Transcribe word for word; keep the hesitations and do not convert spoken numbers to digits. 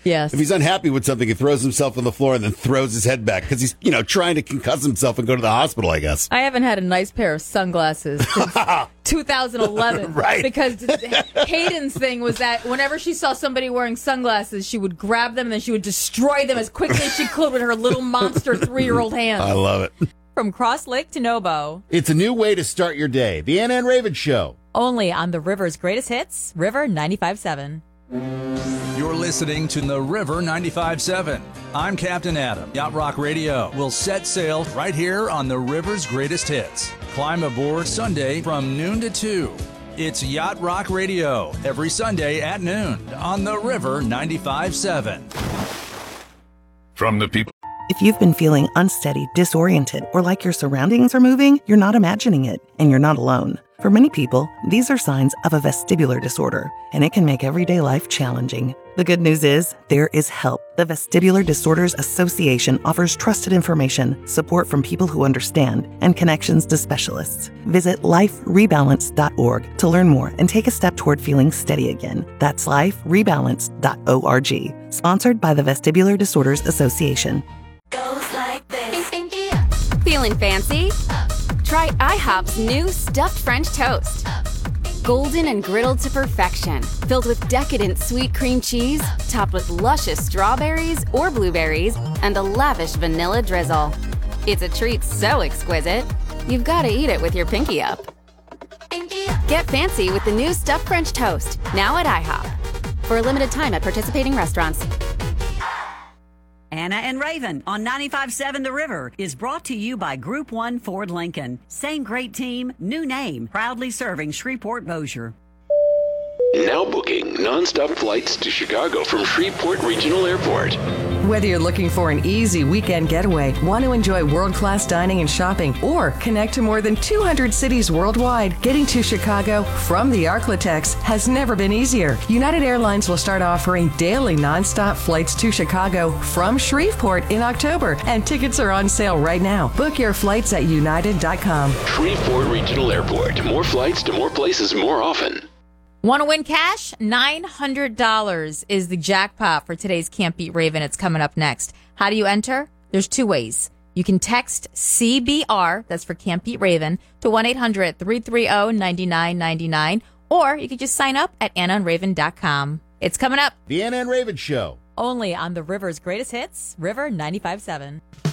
Yes. If he's unhappy with something, he throws himself on the floor and then throws his head back because he's, you know, trying to concuss himself and go to the hospital, I guess. I haven't had a nice pair of sunglasses since two thousand eleven. Right. Because Hayden's thing was that whenever she saw somebody wearing sunglasses, she would grab them and then she would destroy them as quickly as she could with her little monster three-year-old hands. I love it. From Cross Lake to Nobo. It's a new way to start your day. The Anna and Raven Show. Only on the River's greatest hits, River ninety-five point seven. You're listening to the River ninety-five point seven. I'm Captain Adam. Yacht Rock Radio will set sail right here on the River's greatest hits. Climb aboard Sunday from noon to two. It's Yacht Rock Radio every Sunday at noon on the River ninety-five point seven. From the people. If you've been feeling unsteady, disoriented, or like your surroundings are moving, you're not imagining it, and you're not alone. For many people, these are signs of a vestibular disorder, and it can make everyday life challenging. The good news is, there is help. The Vestibular Disorders Association offers trusted information, support from people who understand, and connections to specialists. Visit life rebalance dot org to learn more and take a step toward feeling steady again. That's life rebalance dot org. Sponsored by the Vestibular Disorders Association. Goes like this. Feeling fancy? Try IHOP's new stuffed French toast. Golden and griddled to perfection, filled with decadent sweet cream cheese, topped with luscious strawberries or blueberries, and a lavish vanilla drizzle. It's a treat so exquisite, you've got to eat it with your pinky up. Get fancy with the new stuffed French toast, now at IHOP. For a limited time at participating restaurants. Anna and Raven on ninety-five point seven The River is brought to you by Group one Ford Lincoln. Same great team, new name, proudly serving Shreveport-Bossier. Now booking nonstop flights to Chicago from Shreveport Regional Airport. Whether you're looking for an easy weekend getaway, want to enjoy world-class dining and shopping, or connect to more than two hundred cities worldwide, getting to Chicago from the Arklatex has never been easier. United Airlines will start offering daily nonstop flights to Chicago from Shreveport in October, and tickets are on sale right now. Book your flights at united dot com. Shreveport Regional Airport. More flights to more places more often. Want to win cash? nine hundred dollars is the jackpot for today's Can't Beat Raven. It's coming up next. How do you enter? There's two ways. You can text C B R, that's for Can't Beat Raven, to one eight hundred three three zero nine nine nine nine, or you can just sign up at anna and raven dot com. It's coming up. The Anna and Raven Show. Only on the River's greatest hits, River ninety-five point seven.